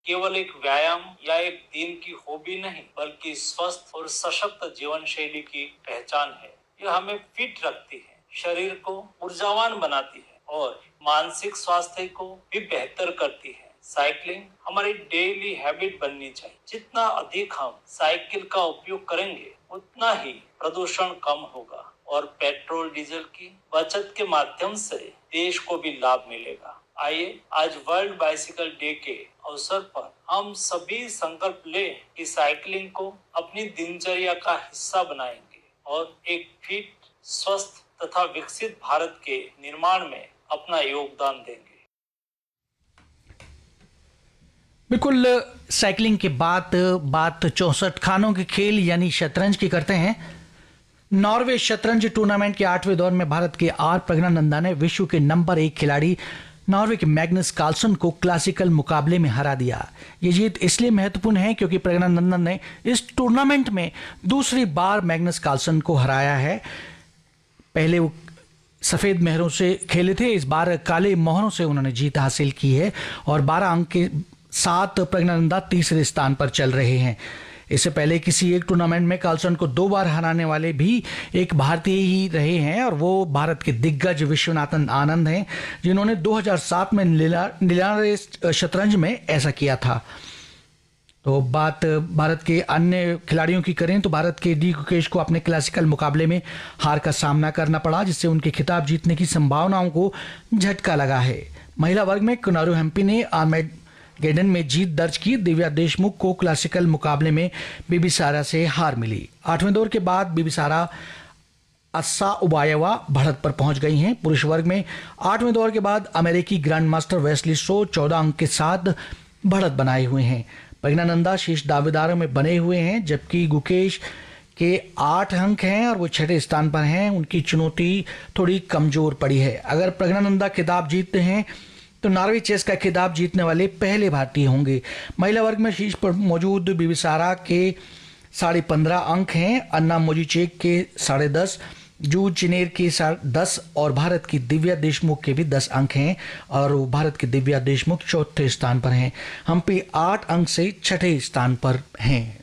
केवल एक व्यायाम या एक दिन की हॉबी नहीं, बल्कि स्वस्थ और सशक्त जीवन शैली की पहचान है। यह हमें फिट रखती है, शरीर को ऊर्जावान बनाती है और मानसिक स्वास्थ्य को भी बेहतर करती है। साइकिलिंग हमारी डेली हैबिट बननी चाहिए। जितना अधिक हम साइकिल का उपयोग करेंगे, उतना ही प्रदूषण कम होगा और पेट्रोल डीजल की बचत के माध्यम से देश को भी लाभ मिलेगा। आइए आज वर्ल्ड बाइसिकल डे के अवसर पर हम सभी संकल्प लें कि साइकिलिंग को अपनी दिनचर्या का हिस्सा बनाएंगे और एक फिट, स्वस्थ तथा विकसित भारत के निर्माण में अपना योगदान देंगे। बिल्कुल। साइकिलिंग के बाद बात 64 खानों के खेल यानी शतरंज की करते हैं। नॉर्वे शतरंज टूर्नामेंट के 8वें दौर में भारत के आर प्रज्ञानंदा ने विश्व के नंबर 1 खिलाड़ी नॉर्वे के मैग्नस कार्लसन को क्लासिकल मुकाबले में हरा दिया। ये जीत इसलिए महत्वपूर्ण है क्योंकि प्रज्ञानंदन ने इस टूर्नामेंट में दूसरी बार मैग्नस कार्लसन को हराया है। पहले वो सफेद मोहरों से खेले थे, इस बार काले मोहरों से उन्होंने जीत हासिल की है और 12 अंक के साथ प्रज्ञानंदा तीसरे स्थान पर चल रहे हैं। इससे पहले किसी एक टूर्नामेंट में कार्लसन को 2 बार हराने वाले भी एक भारतीय ही रहे हैं और वो भारत के दिग्गज विश्वनाथन आनंद हैं, जिन्होंने 2007 में नीलारे शतरंज में ऐसा किया था। तो बात भारत के अन्य खिलाड़ियों की करें तो भारत के डी गुकेश को अपने क्लासिकल मुकाबले में हार का सामना करना पड़ा, जिससे उनके खिताब जीतने की संभावनाओं को झटका लगा है। महिला वर्ग में कुनारू हेम्पी ने आर्मेगेडन में जीत दर्ज की। दिव्या देशमुख को क्लासिकल मुकाबले में बिबिसारा से हार मिली। 8वें दौर के बाद बिबिसारा अस्सा उबायवा बढ़त पर पहुंच गई हैं। पुरुष वर्ग में 8वें दौर के बाद अमेरिकी ग्रैंड मास्टर वेस्ली सो 14 अंक के साथ बढ़त बनाए हुए हैं। प्रज्ञानंदा शीर्ष दावेदारों में बने हुए हैं, जबकि गुकेश के 8 अंक हैं और वो 6ठे स्थान पर हैं। उनकी चुनौती थोड़ी कमजोर पड़ी है। अगर प्रज्ञानंदा खिताब जीतते हैं तो नॉर्वे चेस का खिताब जीतने वाले पहले भारतीय होंगे। महिला वर्ग में शीर्ष पर मौजूद बिबिसारा के 15.5 अंक हैं, अन्ना मोजिचेक के 10.5, जू चिनेर के 10 और भारत की दिव्या देशमुख के भी 10 अंक हैं और भारत की दिव्या देशमुख 4थे स्थान पर हैं। हम्पी 8 अंक से 6ठे स्थान पर हैं।